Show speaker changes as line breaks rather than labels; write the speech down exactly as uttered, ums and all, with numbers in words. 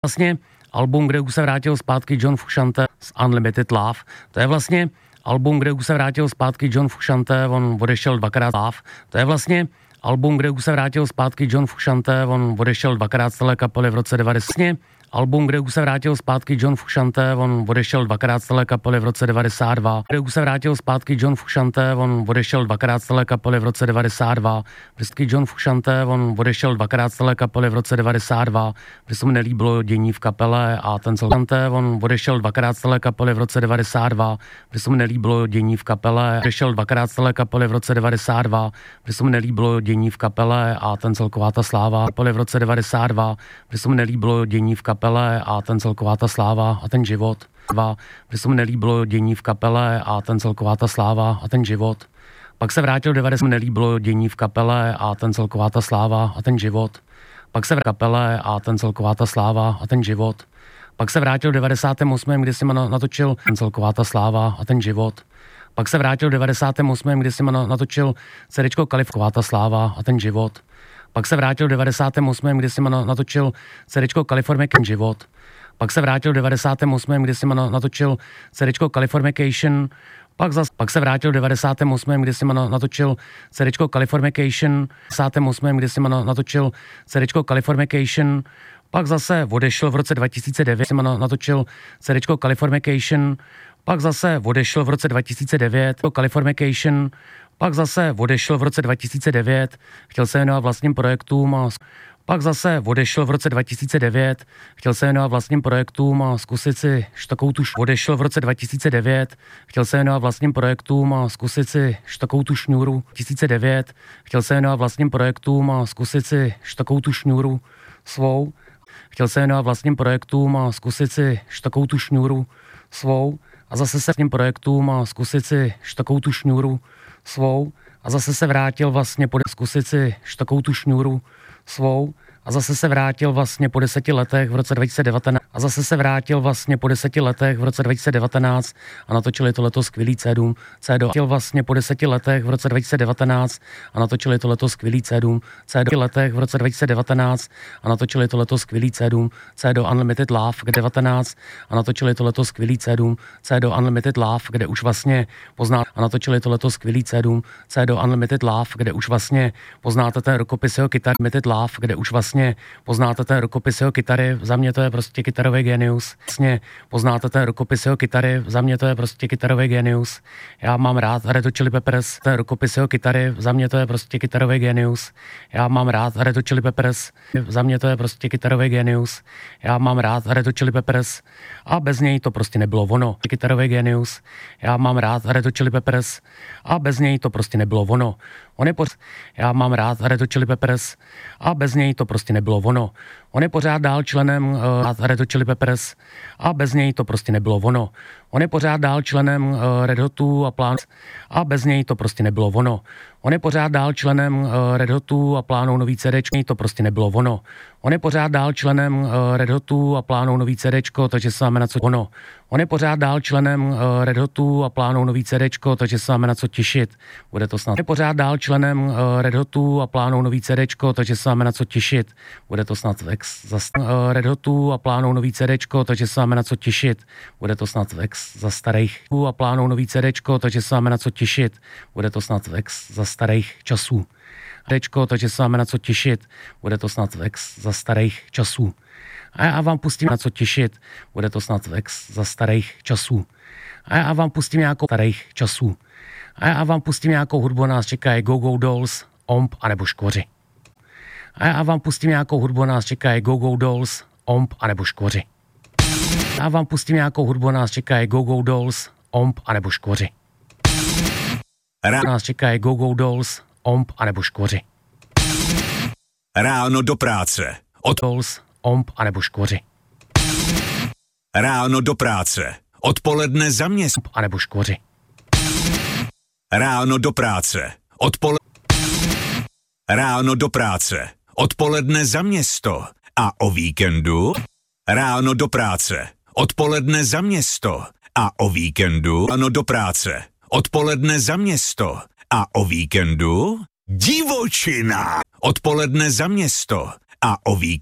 Vlastně album, kde už se vrátil zpátky John Frusciante z Unlimited Love. To je vlastně album, kde už se vrátil zpátky John Frusciante, on odešel dvakrát Love. To je vlastně album, kde už se vrátil zpátky John Frusciante, on odešel dvakrát z celé kapely v roce devadesát. Album, kde už se vrátil zpátky John Frusciante, on odešel dvakrát z celé kapely v roce devadesát dva. Kde už se vrátil zpátky John Frusciante, on odešel dvakrát z celé kapely v roce devadesát dva. Vždycky John Frusciante, on odešel dvakrát z celé kapely v roce devadesát dva. Protože se mu nelíbilo dění v kapele a ten celkante, on odešel dvakrát z celé kapely v roce devadesát dva. Protože se mu nelíbilo dění v kapele, odešel dvakrát z celé kapely v roce devadesát dva. Protože se mu nelíbilo dění v kapele a ten celková ta sláva kapely v roce devadesát dva. Protože se mu nelíbilo dění v kapele a ten celková ta sláva a ten život. Dva, protože se mu nelíbilo dění v kapele a ten celková ta sláva a ten život. Pak se vrátil devadesát, nelíbilo dění v kapele a ten celková ta sláva a ten život. Pak se vrátil kapele a ten celková ta sláva a ten život. Pak se vrátil devadesátém osmém, kdy si ma natočil ten celková ta sláva a ten život. Pak se vrátil devadesátém osmém, kdy si ma natočil CDčko Kalifornia ta sláva a ten život. Pak se vrátil devadesátém osmém, kdy si ma natočil CDčko Californication život. Pak se vrátil devadesátém osmém, kdy si ma natočil CDčko Californication. Pak, zas, pak se vrátil devadesátém osmém, kdy si ma natočil CDčko Californication. devadesátém osmém, kdy si ma natočil CDčko Californication. Pak zase odešel v roce dva tisíce devět, si ma natočil CDčko Californication. Pak zase odešel v roce dva tisíce devět, Californication. Pak zase odešel v roce dva tisíce devět, chtěl se věnovat vlastním projektům a pak zase odešel v roce dva tisíce devět, chtěl se věnovat vlastním projektům a zkusit si takovou tu odešel v roce dva tisíce devět, chtěl se věnovat vlastním projektům a zkusit si takovou tu šňůru dva tisíce devět, chtěl se věnovat vlastním projektům a zkusit si takovou tu šňůru svou, chtěl se věnovat vlastním projektům a zkusit si takovou tu šňůru svou a zase se vlastním projektům a zkusit si takovou tu šňůru svou a zase se vrátil vlastně po zkusit si takovou tu šňůru svou a zase se vrátil vlastně po deseti letech v roce dva tisíce devatenáct a zase se vrátil vlastně po deseti letech v roce dva tisíce devatenáct a natočili tohleto skvělý C D, C D vlastně po deseti letech v roce dva tisíce devatenáct a natočili tohleto skvělý C D, C D letech v roce dva tisíce devatenáct a natočili tohleto skvělý C D, C D Unlimited Love, kde devatenáct a natočili tohleto skvělý C D, C D Unlimited Love, kde už vlastně pozná a natočili tohleto skvělý C D, C D Unlimited Love, kde už vlastně poznáte ten rukopis jeho kytary Unlimited Love, kde už vlastně Vlastně poznáte ten rukopis jeho kytary, za mě to je prostě kytarový genius. Vlastně poznáte ten rukopis jeho kytary, za mě to je prostě kytarový genius. Já mám rád Red Hot Chili Peppers, ten rukopis jeho kytary, za mě to je prostě kytarový genius. Já mám rád Red Hot Chili Peppers, za mě to je prostě kytarový genius. Já mám rád Red Hot Chili Peppers a bez něj to prostě nebylo ono. Kytarový genius. Já mám rád Red Hot Chili Peppers a bez něj to prostě nebylo ono. On je pořád, já mám rád Red Hot Chili Peppers a bez něj to prostě nebylo ono. On je pořád dál členem uh, Red Hot Chili Peppers a bez něj to prostě nebylo ono. On je pořád dál členem uh, Red Hotu a plán a bez něj to prostě nebylo ono. On je pořád dál členem uh, Red Hotu a plánou nový CDčko, to prostě nebylo ono. On je pořád dál členem uh, Red Hotu a plánou nový CDčko, takže se máme na co ono. On je pořád dál členem uh, Red Hotu a plánou nový CDčko, takže se máme na co těšit. Bude to snad. On je pořád dál členem uh, Red Hotu a plánou nový CDčko, takže se máme na co těšit. Bude to snad vex za uh, Red Hotu a plánou nový CDčko, takže se máme na co těšit. Bude to snad vex za starých a plánou nový CDčko, takže se máme na co těšit. Bude to snad vex za starých časů. CDčko, takže se máme na co těšit. Bude to snad vex za starých časů. A já vám pustím na co těšit. Bude to snad vex za starých časů. A já vám pustím nějakou starých časů. A já vám pustím nějakou hudbu, nás čekají Go Go Dolls, Omp anebo Škvoři. A já vám pustím nějakou hudbu, nás čekají Go Go Dolls, Omp anebo Škvoři. A já vám pustím nějakou hudbu, nás čekají Go Go Dolls, Omp anebo Škvoři. Nás čekají Go Go Dolls, Omp anebo Škvoři.
Ráno do práce.
Od Dolls, Omp anebo Škvoři.
Ráno do práce. Odpoledne za měsíc.
Anebo Škvoři.
Ráno do práce. Odpole... Ráno do práce. Odpoledne za město. A o víkendu? Ráno do práce. Odpoledne za město. A o víkendu? Ráno do práce. Odpoledne za město. A o víkendu? Divočina. Odpoledne za město. A o víkendu?